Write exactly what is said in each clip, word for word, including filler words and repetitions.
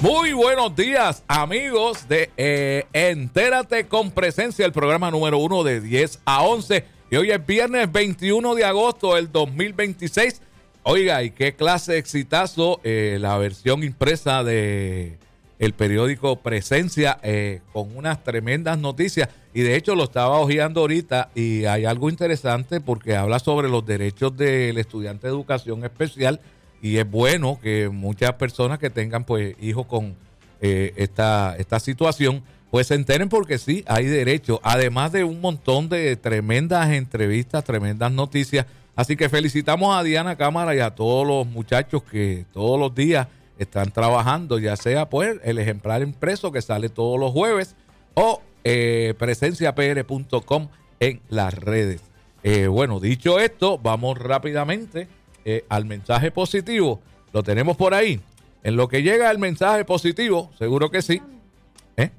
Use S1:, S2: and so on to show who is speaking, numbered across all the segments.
S1: Muy buenos días, amigos de eh, Entérate con Presencia, el programa número uno de diez a once. Y hoy es viernes veintiuno de agosto del dos mil veintiséis. Oiga, y qué clase de exitazo eh, la versión impresa de el periódico Presencia eh, con unas tremendas noticias. Y de hecho lo estaba hojeando ahorita y hay algo interesante porque habla sobre los derechos del estudiante de educación especial. Y es bueno que muchas personas que tengan pues hijos con eh, esta, esta situación pues se enteren, porque sí, hay derecho, además de un montón de tremendas entrevistas, tremendas noticias. Así que felicitamos a Diana Cámara y a todos los muchachos que todos los días están trabajando, ya sea pues el ejemplar impreso que sale todos los jueves o eh, presencia p r punto com en las redes. Eh, bueno, dicho esto, vamos rápidamente Eh, al mensaje positivo. Lo tenemos por ahí. En lo que llega el mensaje positivo, seguro que sí. ¿Eh?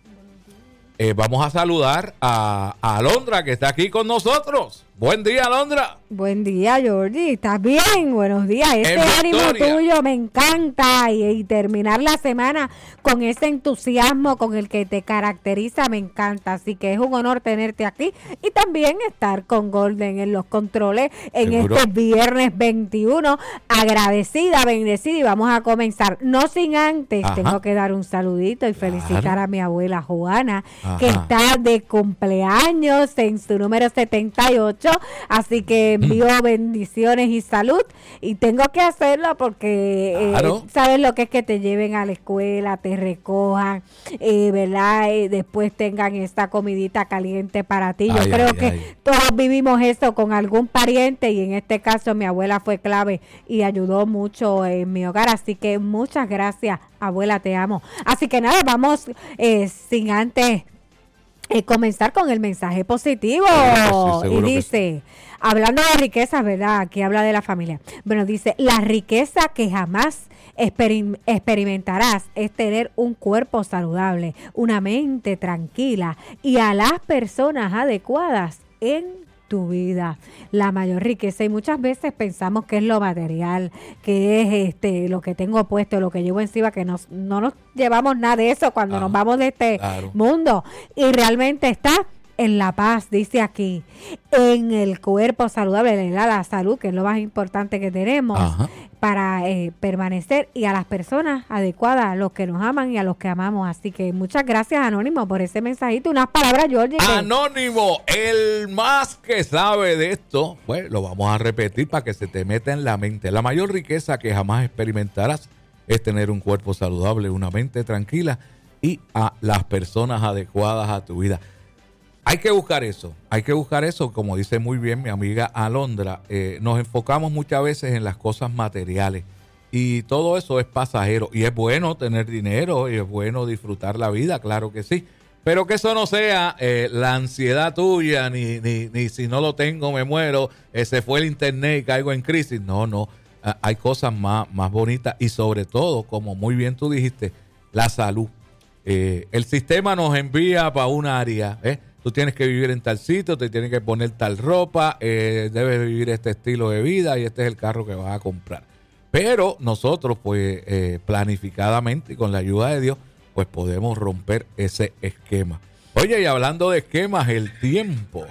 S1: Eh, vamos a saludar a, a Alondra, que está aquí con nosotros. Buen día, Alondra.
S2: Buen día, Georgie. ¿Estás bien? Buenos días. Este ánimo tuyo me encanta. Y, y terminar la semana con ese entusiasmo con el que te caracteriza me encanta. Así que es un honor tenerte aquí y también estar con Golden en los controles en ¿Seguro? Este viernes veintiuno. Agradecida, bendecida. Y vamos a comenzar. No sin antes, Ajá. tengo que dar un saludito y felicitar claro. a mi abuela Juana, Ajá. que está de cumpleaños en su número setenta y ocho. Así que envío mm. bendiciones y salud, y tengo que hacerlo porque claro. eh, sabes lo que es que te lleven a la escuela, te recojan, eh, ¿verdad? Y después tengan esta comidita caliente para ti. Yo ay, creo ay, que ay. todos vivimos eso con algún pariente, y en este caso mi abuela fue clave y ayudó mucho en mi hogar. Así que muchas gracias, abuela, te amo. Así que nada, vamos eh, sin antes Eh, comenzar con el mensaje positivo. Sí, y dice, hablando de riquezas, ¿verdad? Aquí habla de la familia. Bueno, dice, la riqueza que jamás experim- experimentarás es tener un cuerpo saludable, una mente tranquila y a las personas adecuadas en tu vida. La mayor riqueza, y muchas veces pensamos que es lo material, que es este lo que tengo puesto, lo que llevo encima, que nos, no nos llevamos nada de eso cuando Ajá, nos vamos de este claro. mundo, y realmente está en la paz, dice aquí, en el cuerpo saludable, la, la salud, que es lo más importante que tenemos Ajá. para eh, permanecer, y a las personas adecuadas, a los que nos aman y a los que amamos. Así que muchas gracias, Anónimo, por ese mensajito. Unas palabras, Georgie. Que...
S1: Anónimo, el más que sabe de esto, pues lo vamos a repetir para que se te meta en la mente. La mayor riqueza que jamás experimentarás es tener un cuerpo saludable, una mente tranquila y a las personas adecuadas a tu vida. Hay que buscar eso, hay que buscar eso, como dice muy bien mi amiga Alondra. Eh, nos enfocamos muchas veces en las cosas materiales y todo eso es pasajero, y es bueno tener dinero y es bueno disfrutar la vida, claro que sí, pero que eso no sea eh, la ansiedad tuya, ni, ni, ni si no lo tengo me muero, eh, se fue el internet y caigo en crisis. No, no, ah, hay cosas más, más bonitas, y sobre todo, como muy bien tú dijiste, la salud. Eh, el sistema nos envía para un área, ¿eh? Tú tienes que vivir en tal sitio, te tienes que poner tal ropa, eh, debes vivir este estilo de vida y este es el carro que vas a comprar. Pero nosotros, pues, eh, planificadamente y con la ayuda de Dios, pues podemos romper ese esquema. Oye, y hablando de esquemas, el tiempo.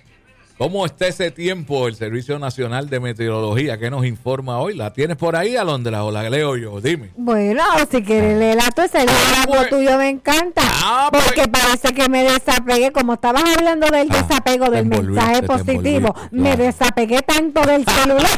S1: ¿Cómo está ese tiempo? El Servicio Nacional de Meteorología, ¿qué nos informa hoy? ¿La tienes por ahí, Alondra, o la leo yo? Dime.
S2: Bueno, si quieres leerla tú, ese
S1: Ah,
S2: relato
S1: pues.
S2: tuyo me encanta.
S1: Ah, pues.
S2: Porque parece que me desapegué, como estabas hablando del
S1: Ah,
S2: desapego
S1: te
S2: del
S1: envolviste,
S2: mensaje
S1: te
S2: positivo,
S1: envolviste,
S2: me
S1: claro.
S2: desapegué tanto del celular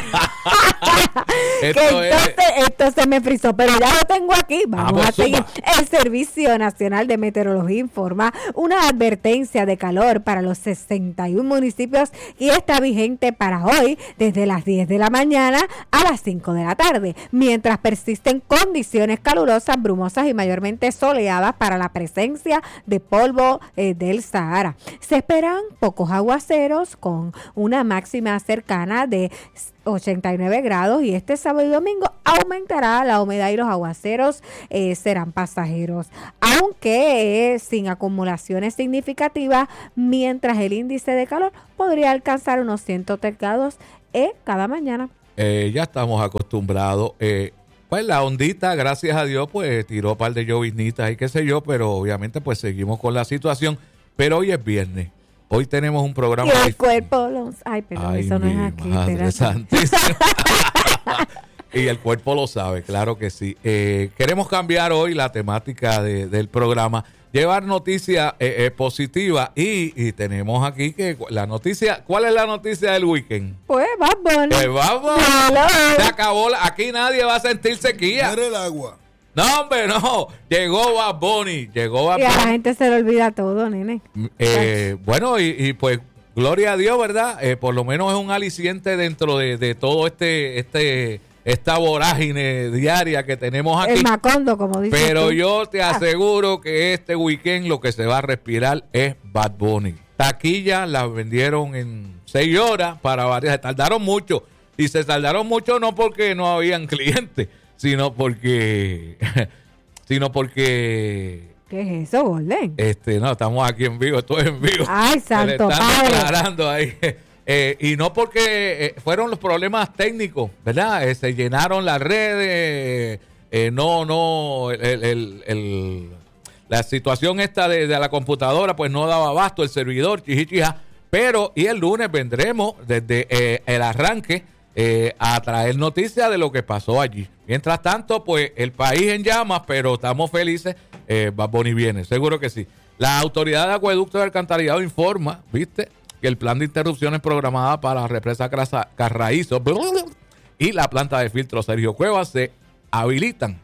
S2: que
S1: Esto es-
S2: entonces esto se me frizó, pero ya lo tengo aquí. Vamos
S1: Vamos,
S2: a seguir.
S1: zumba.
S2: El Servicio Nacional de Meteorología informa una advertencia de calor para los sesenta y uno municipios, y está vigente para hoy desde las diez de la mañana a las cinco de la tarde, mientras persisten condiciones calurosas, brumosas y mayormente soleadas para la presencia de polvo eh, del Sahara. Se esperan pocos aguaceros con una máxima cercana de ochenta y nueve grados, y este sábado y domingo aumentará la humedad y los aguaceros eh, serán pasajeros, aunque eh, sin acumulaciones significativas, mientras el índice de calor podría alcanzar unos ciento tres grados eh, cada mañana.
S1: Eh, ya estamos acostumbrados. Eh, pues la ondita, gracias a Dios, pues tiró un par de lloviznitas y qué sé yo, pero obviamente pues seguimos con la situación. Pero hoy es viernes. Hoy tenemos un programa.
S2: Y el cuerpo los... Ay, pero Ay, eso no es aquí.
S1: Y el cuerpo lo sabe, claro que sí. Eh, queremos cambiar hoy la temática de, del programa, llevar noticias eh, eh, positivas y, y tenemos aquí que la noticia, ¿cuál es la noticia del weekend?
S2: Pues Bad Bunny.
S1: Pues vamos, se acabó, aquí nadie va a sentir sequía.
S3: Era el agua.
S1: No, hombre, no. Llegó Bad Bunny. Llegó Bad
S2: Bunny. Y a la gente se le olvida todo, nene.
S1: Eh, bueno, y, y pues, gloria a Dios, ¿verdad? Eh, por lo menos es un aliciente dentro de, de todo este, este, esta vorágine diaria que tenemos aquí.
S2: El Macondo, como dices
S1: Pero
S2: tú.
S1: yo te aseguro que este weekend lo que se va a respirar es Bad Bunny. Taquillas las vendieron en seis horas para varias. Se tardaron mucho. Y se tardaron mucho no porque no habían clientes, sino porque sino porque
S2: ¿qué es eso, Golden?
S1: Este, no, estamos aquí en vivo, esto es en vivo.
S2: Ay, santo
S1: padre.
S2: Están
S1: declarando ahí. Eh, y no porque eh, fueron los problemas técnicos, ¿verdad? Eh, se llenaron las redes, eh, no, no, el, el, el, la situación esta de, de la computadora, pues no daba abasto el servidor, chichichija. Pero, y el lunes vendremos desde eh, el arranque Eh, a traer noticias de lo que pasó allí. Mientras tanto, pues el país en llamas, pero estamos felices. Eh, Bad Bunny viene, seguro que sí. La Autoridad de Acueducto y Alcantarillado informa, viste, que el plan de interrupciones programada para la represa Carraízo y la planta de filtro Sergio Cuevas se habilitan.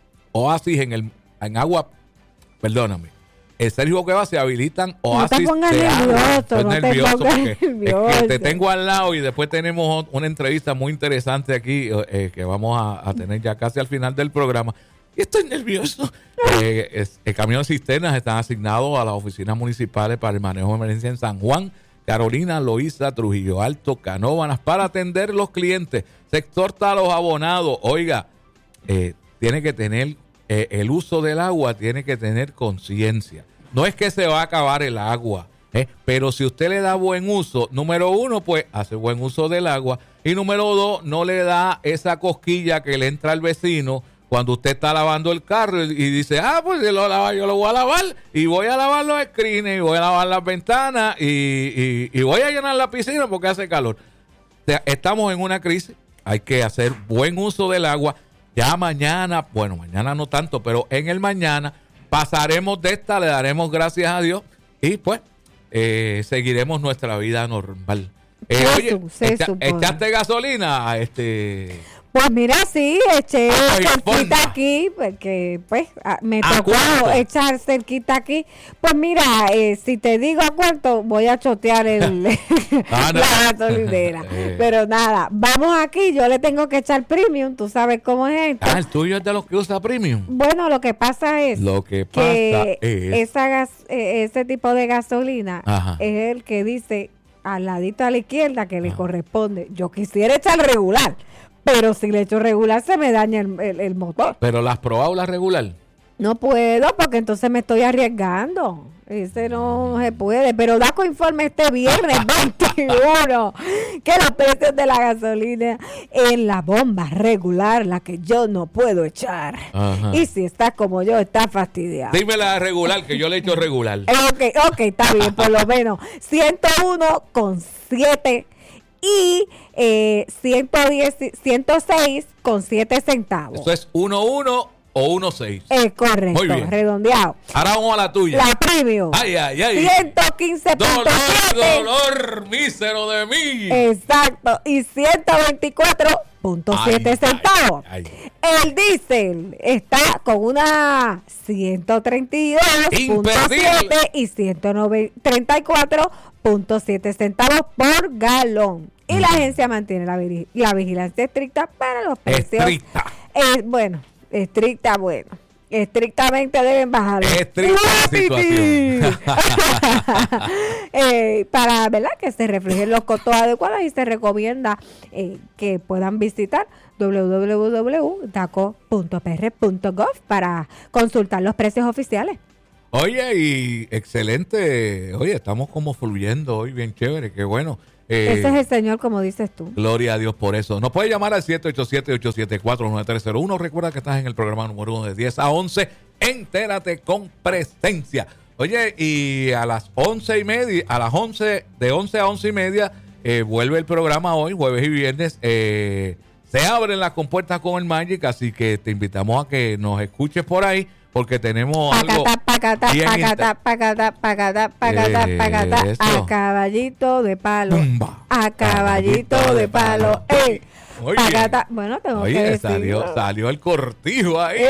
S1: Oasis en el en agua, perdóname. El Sergio Cuevas se habilitan oasis
S2: no te pongas
S1: de
S2: nervioso,
S1: Estoy
S2: no
S1: nervioso
S2: te pongas
S1: porque
S2: nervioso.
S1: Es que te tengo al lado y después tenemos una entrevista muy interesante aquí eh, que vamos a, a tener ya casi al final del programa. Y estoy nervioso. eh, es, el camión de cisternas están asignados a las oficinas municipales para el manejo de emergencia en San Juan, Carolina, Loíza, Trujillo Alto, Canóvanas, para atender los clientes. Se exhorta a los abonados. Oiga, eh, tiene que tener eh, el uso del agua, tiene que tener conciencia. No es que se va a acabar el agua, ¿eh? Pero si usted le da buen uso, número uno, pues hace buen uso del agua. Y número dos, no le da esa cosquilla que le entra al vecino cuando usted está lavando el carro y, y dice, ah, pues yo lo, lavo, yo lo voy a lavar y voy a lavar los screens y voy a lavar las ventanas y, y, y voy a llenar la piscina porque hace calor. O sea, estamos en una crisis, hay que hacer buen uso del agua. Ya mañana, bueno, mañana no tanto, pero en el mañana pasaremos de esta, le daremos gracias a Dios y pues eh, seguiremos nuestra vida normal. Eh, oye, echa, ¿echaste gasolina? Este...
S2: Pues mira, sí, eché Ay, cerquita ponga. aquí, porque pues me tocó echar cerquita aquí. Pues mira, eh, si te digo a cuánto, voy a chotear el, ah, no. la gasolinera. eh. Pero nada, vamos aquí, yo le tengo que echar premium, tú sabes cómo es esto.
S1: Ah, el tuyo es de los que usa premium.
S2: Bueno, lo que pasa es
S1: lo que, pasa
S2: que
S1: es...
S2: Esa gas, eh, ese tipo de gasolina Ajá. es el que dice al ladito a la izquierda que le Ajá. corresponde. Yo quisiera echar regular. Pero si le echo regular se me daña el, el, el motor.
S1: ¿Pero la has probado la regular?
S2: No puedo porque entonces me estoy arriesgando. Ese no se puede. Pero DACO informa este viernes veintiuno que los precios de la gasolina en la bomba regular, la que yo no puedo echar. Ajá. Y si está como yo, está fastidiado.
S1: Dime la regular, que yo le echo regular.
S2: Ok, ok, está bien, por lo menos. ciento uno con siete y eh, ciento diez, ciento seis con siete centavos.
S1: Eso es uno uno o uno seis.
S2: Es correcto, redondeado.
S1: Ahora vamos a la tuya.
S2: La premium.
S1: Ay, ay, ay.
S2: ciento quince punto siete.
S1: Dolor, dolor mísero de mí.
S2: Exacto. Y ciento veinticuatro punto siete centavos. Ay, ay, ay. El diésel está con una ciento treinta y dos punto siete y ciento treinta y cuatro punto siete centavos por galón. Y mm. la agencia mantiene la, la vigilancia estricta para los precios.
S1: Estricta.
S2: Eh, bueno, estricta, bueno. Estrictamente deben bajar.
S1: Estricta situación.
S2: eh, para, ¿verdad?, que se reflejen los costos adecuados y se recomienda eh, que puedan visitar doble u doble u doble u punto daco punto p r punto gov para consultar los precios oficiales.
S1: Oye, y excelente. Oye, estamos como fluyendo hoy, bien chévere. Qué bueno. Eh,
S2: Ese es el Señor, como dices tú.
S1: Gloria a Dios por eso. Nos puede llamar al siete ocho siete, ocho siete cuatro, nueve tres cero uno. Recuerda que estás en el programa número uno de diez a once. Entérate con presencia. Oye, y a las once y media, a las once, de once a once y media, eh, vuelve el programa hoy, jueves y viernes. Eh, se abren las compuertas con el Magic, así que te invitamos a que nos escuches por ahí, porque tenemos algo
S2: pacata,
S1: bien
S2: pacata, pacata, pacata, pacata,
S1: Eh,
S2: pacata,
S1: eso.
S2: a caballito de palo,
S1: Tumba.
S2: a caballito
S1: Caballito
S2: de
S1: de
S2: palo,
S1: palo.
S2: ey,
S1: Muy
S2: pacata,
S1: bien.
S2: bueno, tengo
S1: Oye,
S2: que decirlo.
S1: salió, salió el cortijo ahí.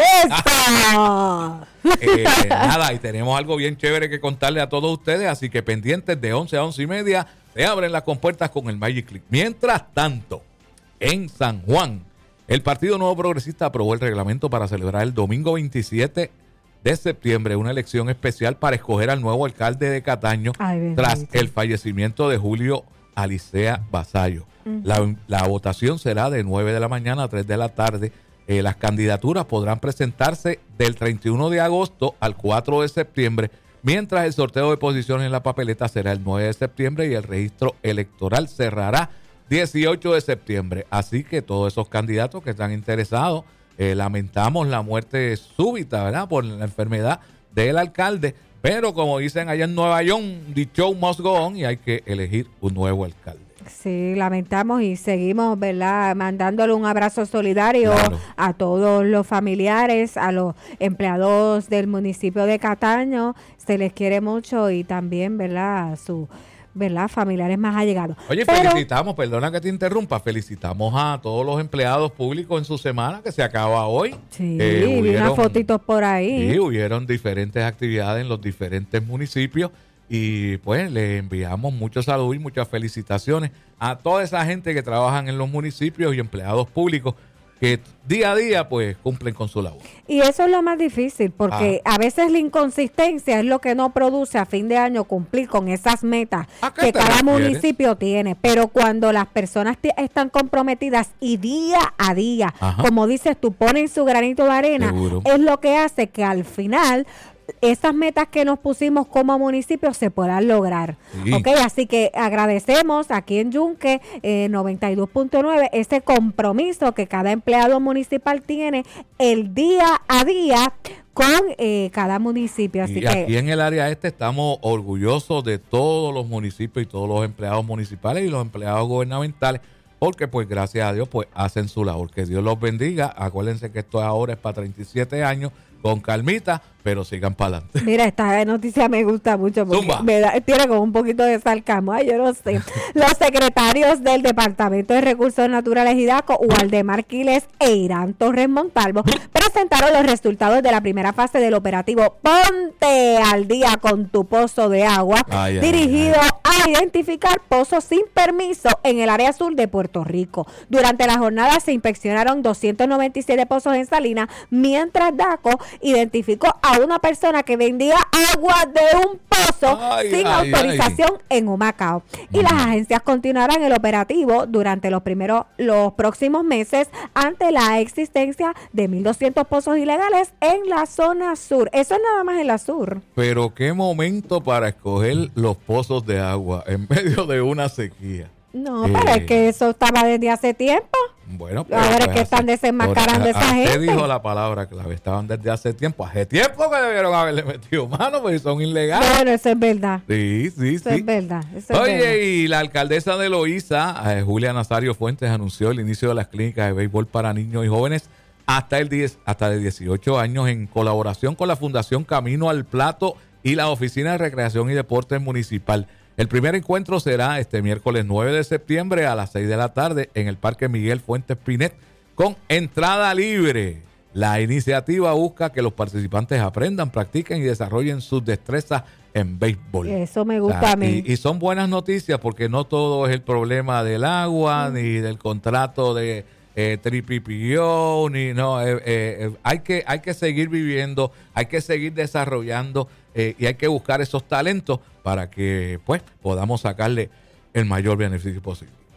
S2: ¡Eso!
S1: Eh, nada, y tenemos algo bien chévere que contarle a todos ustedes, así que pendientes de once a once y media, se abren las compuertas con el Magic Click. Mientras tanto, en San Juan, el Partido Nuevo Progresista aprobó el reglamento para celebrar el domingo veintisiete de septiembre una elección especial para escoger al nuevo alcalde de Cataño.
S2: Ay,
S1: tras
S2: bendito.
S1: el fallecimiento de Julio Alicea Vasallo. Uh-huh. la, la votación será de nueve de la mañana a tres de la tarde. Eh, las candidaturas podrán presentarse del treinta y uno de agosto al cuatro de septiembre, mientras el sorteo de posiciones en la papeleta será el nueve de septiembre y el registro electoral cerrará dieciocho de septiembre. Así que todos esos candidatos que están interesados, eh, lamentamos la muerte súbita, ¿verdad?, por la enfermedad del alcalde, pero como dicen allá en Nueva York, the show must go on y hay que elegir un nuevo alcalde.
S2: Sí, lamentamos y seguimos, ¿verdad?, mandándole un abrazo solidario claro. a todos los familiares, a los empleados del municipio de Cataño, se les quiere mucho y también, ¿verdad?, a sus, ¿verdad?, familiares más allegados.
S1: Oye, Pero, felicitamos, perdona que te interrumpa, felicitamos a todos los empleados públicos en su semana que se acaba hoy.
S2: Sí, eh, vi hubieron, unas fotitos por ahí.
S1: Sí, hubieron diferentes actividades en los diferentes municipios. Y pues le enviamos muchos saludos y muchas felicitaciones a toda esa gente que trabajan en los municipios y empleados públicos que día a día pues cumplen con su labor.
S2: Y eso es lo más difícil porque ah. a veces la inconsistencia es lo que no produce a fin de año cumplir con esas metas que cada refieres? municipio tiene. Pero cuando las personas t- están comprometidas y día a día, Ajá. como dices tú, ponen su granito de arena, Seguro. es lo que hace que al final esas metas que nos pusimos como municipio se puedan lograr. Sí. Ok, así que agradecemos aquí en Yunque eh, noventa y dos punto nueve ese compromiso que cada empleado municipal tiene el día a día con eh, cada municipio. Así
S1: y
S2: que
S1: aquí en el área este estamos orgullosos de todos los municipios y todos los empleados municipales y los empleados gubernamentales, porque pues gracias a Dios pues hacen su labor. Que Dios los bendiga. Acuérdense que esto ahora es para treinta y siete años, con calmita, pero sigan para adelante.
S2: Mira, esta noticia me gusta mucho porque me da, tiene como un poquito de sarcasmo. Ay, yo no sé. Los secretarios del Departamento de Recursos Naturales y DACO, Waldemar Quiles e Irán Torres Montalvo, presentaron los resultados de la primera fase del operativo Ponte al Día con tu Pozo de Agua, ay, dirigido ay, ay. a identificar pozos sin permiso en el área sur de Puerto Rico. Durante la jornada se inspeccionaron doscientos noventa y siete pozos en Salinas, mientras DACO identificó a una persona que vendía agua de un pozo ay, sin ay, autorización ay. en Humacao. Y mm. las agencias continuarán el operativo durante los primeros, los próximos meses ante la existencia de mil doscientos pozos ilegales en la zona sur. Eso es nada más en la sur.
S1: Pero qué momento para escoger los pozos de agua en medio de una sequía.
S2: No, eh, pero es que eso estaba desde hace tiempo.
S1: Bueno,
S2: pues, ahora es que están desenmascarando a esa gente.
S1: Usted dijo la palabra clave, estaban desde hace tiempo. Hace tiempo que debieron haberle metido mano, porque son ilegales.
S2: Bueno, eso es verdad.
S1: Sí, sí,
S2: eso
S1: sí.
S2: Es verdad, eso es
S1: Oye,
S2: verdad.
S1: y la alcaldesa de Loíza, eh, Julia Nazario Fuentes, anunció el inicio de las clínicas de béisbol para niños y jóvenes hasta el diez, hasta de dieciocho años en colaboración con la Fundación Camino al Plato y la Oficina de Recreación y Deportes Municipal. El primer encuentro será este miércoles nueve de septiembre a las seis de la tarde en el Parque Miguel Fuentes Pinet con entrada libre. La iniciativa busca que los participantes aprendan, practiquen y desarrollen sus destrezas en béisbol.
S2: Eso me gusta, o sea, a mí.
S1: Y, y son buenas noticias porque no todo es el problema del agua, mm. ni del contrato de eh, Triple P O, ni no. Eh, eh, hay que hay que seguir viviendo, hay que seguir desarrollando eh, y hay que buscar esos talentos para que pues podamos sacarle el mayor beneficio posible.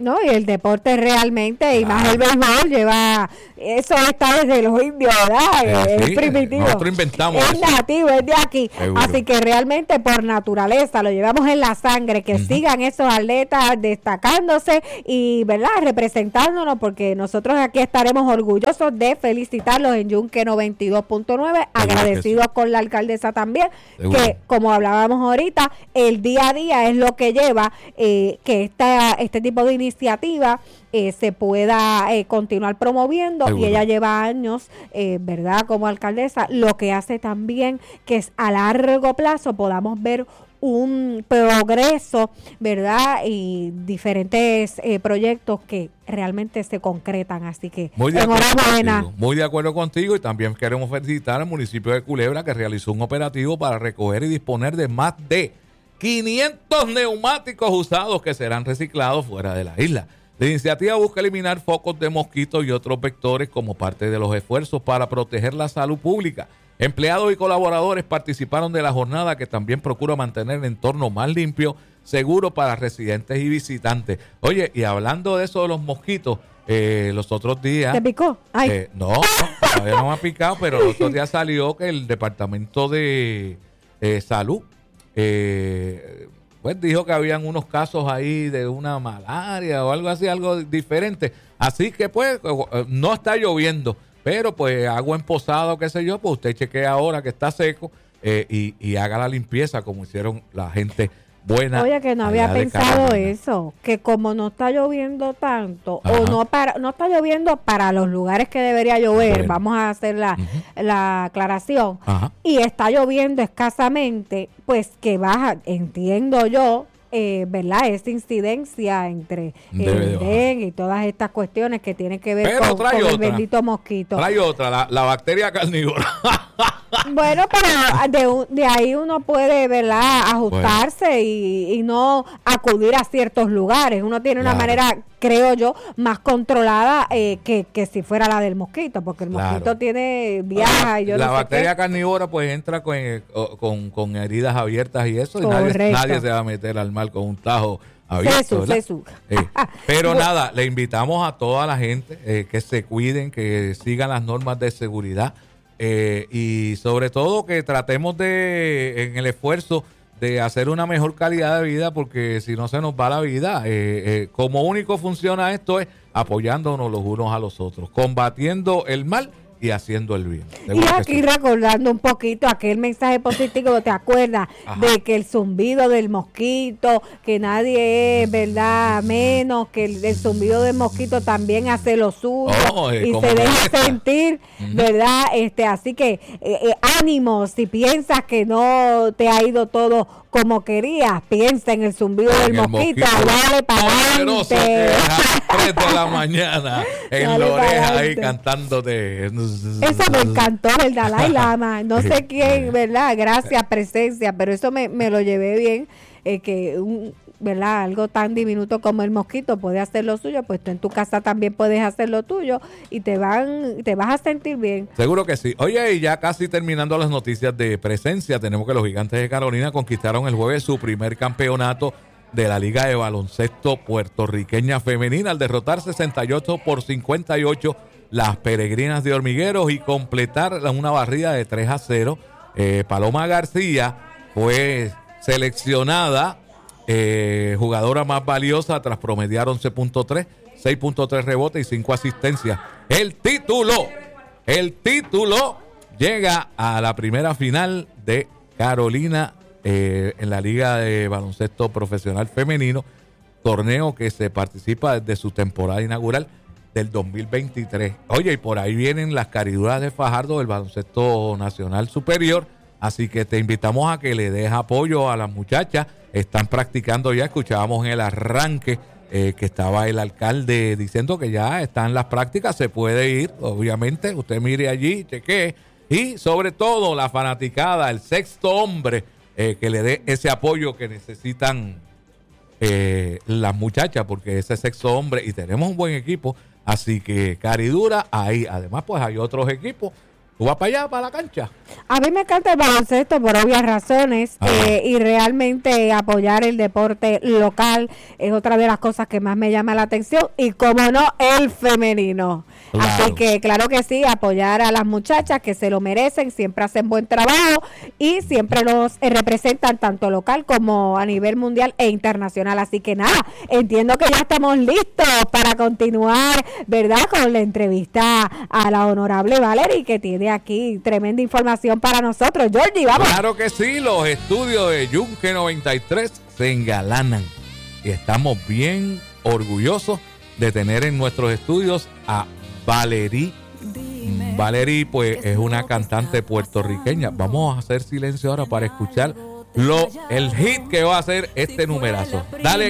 S2: No, y el deporte realmente, y más el béisbol, lleva, eso está desde los indios, ¿verdad?
S1: Eh,
S2: es
S1: sí,
S2: primitivo.
S1: Nosotros inventamos
S2: Es
S1: eso.
S2: nativo, es de aquí.
S1: Seguro.
S2: Así que realmente por naturaleza lo llevamos en la sangre, que uh-huh. sigan esos atletas destacándose y, ¿verdad? Representándonos, porque nosotros aquí estaremos orgullosos de felicitarlos en Yunque noventa y dos punto nueve, agradecidos sí. con la alcaldesa también, Seguro. que como hablábamos ahorita, el día a día es lo que lleva eh, que esta, este tipo de iniciativa iniciativa eh, se pueda eh, continuar promoviendo. Seguro. Y ella lleva años, eh, ¿verdad? Como alcaldesa, lo que hace también que es a largo plazo podamos ver un progreso, ¿verdad? Y diferentes eh, proyectos que realmente se concretan, así que
S1: muy de enhorabuena. Muy de acuerdo contigo, y también queremos felicitar al municipio de Culebra, que realizó un operativo para recoger y disponer de más de quinientos neumáticos usados que serán reciclados fuera de la isla. La iniciativa busca eliminar focos de mosquitos y otros vectores como parte de los esfuerzos para proteger la salud pública. Empleados y colaboradores participaron de la jornada, que también procura mantener el entorno más limpio, seguro para residentes y visitantes. Oye, y hablando de eso de los mosquitos, eh, los otros días...
S2: ¿Te picó? Ay.
S1: Eh, no, todavía no me ha picado, pero los otros días salió que el Departamento de eh, Salud Eh, pues dijo que habían unos casos ahí de una malaria o algo así, algo diferente. Así que pues no está lloviendo, pero pues agua emposada o qué sé yo, pues usted chequee ahora que está seco eh, y, y haga la limpieza como hicieron la gente buena.
S2: Oye, que no había pensado eso, que como no está lloviendo tanto, Ajá. o no para no está lloviendo para los lugares que debería llover, bueno. vamos a hacer la, uh-huh. la aclaración, Ajá. y está lloviendo escasamente, pues que baja, entiendo yo, eh, ¿verdad? Esta incidencia entre el dengue y todas estas cuestiones que tienen que ver
S1: Pero
S2: con, con el bendito mosquito.
S1: Trae otra, la, la bacteria carnívora.
S2: Bueno, pero de, de ahí uno puede, ¿verdad?, ajustarse bueno. y, y no acudir a ciertos lugares. Uno tiene una claro. manera, creo yo, más controlada eh, que, que si fuera la del mosquito, porque el claro. mosquito tiene viaja y yo
S1: la
S2: no sé
S1: bacteria
S2: qué.
S1: carnívora pues entra con, con, con heridas abiertas y eso, Correcto. y nadie, nadie se va a meter al mar con un tajo abierto. Cesu, cesu. Eh, pero bueno. nada, le invitamos a toda la gente eh, que se cuiden, que sigan las normas de seguridad. Eh, y sobre todo que tratemos de, en el esfuerzo de hacer una mejor calidad de vida, porque si no se nos va la vida. Eh, eh, como único funciona esto es apoyándonos los unos a los otros, combatiendo el mal y haciendo el bien.
S2: Y aquí sí. recordando un poquito aquel mensaje positivo, ¿te acuerdas? Ajá. De que el zumbido del mosquito, que nadie es, ¿verdad?, menos, que el, el zumbido del mosquito también hace lo suyo oh, eh, y se deja esta? sentir, uh-huh. ¿verdad? Este, así que eh, eh, ánimo, si piensas que no te ha ido todo como querías, piensa en el zumbido en del el mosquito, dale para adelante.
S1: A las tres de la mañana en dale la oreja ahí cantándote.
S2: Eso me encantó, el Dalai Lama. No sé quién, ¿verdad? Gracias, presencia, pero eso me, me lo llevé bien, eh, que un, ¿verdad? Algo tan diminuto como el mosquito puede hacer lo suyo, pues tú en tu casa también puedes hacer lo tuyo y te van, te vas a sentir bien.
S1: Seguro que sí. Oye, y ya casi terminando las noticias de presencia, tenemos que los Gigantes de Carolina conquistaron el jueves su primer campeonato de la Liga de Baloncesto Puertorriqueña Femenina al derrotar sesenta y ocho por cincuenta y ocho las Peregrinas de Hormigueros y completar una barrida de tres a cero. Eh, Paloma García fue seleccionada eh, jugadora más valiosa tras promediar once punto tres, seis punto tres rebotes y cinco asistencias. El título, el título llega a la primera final de Carolina eh, en la Liga de Baloncesto Profesional Femenino, torneo que se participa desde su temporada inaugural del dos mil veintitrés. Oye, y por ahí vienen las cariduras de Fajardo del Baloncesto Nacional Superior, así que te invitamos a que le des apoyo a las muchachas. Están practicando ya, escuchábamos en el arranque eh, que estaba el alcalde diciendo que ya están las prácticas, se puede ir, obviamente, usted mire allí, chequee, y sobre todo la fanaticada, el sexto hombre, eh, que le dé ese apoyo que necesitan eh, las muchachas, porque ese sexto hombre, y tenemos un buen equipo. Así que caridura ahí. Además, pues hay otros equipos ¿Tú vas para allá, para la cancha?
S2: A mí me encanta el baloncesto por obvias razones eh, y realmente apoyar el deporte local es otra de las cosas que más me llama la atención y como no, el femenino. Claro. Así que claro que sí, apoyar a las muchachas que se lo merecen, siempre hacen buen trabajo y siempre los eh, representan tanto local como a nivel mundial e internacional. Así que nada, entiendo que ya estamos listos para continuar, ¿verdad? Con la entrevista a la honorable Valerie, que tiene aquí tremenda información para nosotros. Georgie, vamos.
S1: Claro que sí, los estudios de Yunque noventa y tres se engalanan y estamos bien orgullosos de tener en nuestros estudios a Valerie. Valerie, pues, es una cantante puertorriqueña. Vamos a hacer silencio ahora para escuchar lo, el hit que va a hacer este numerazo. Dale.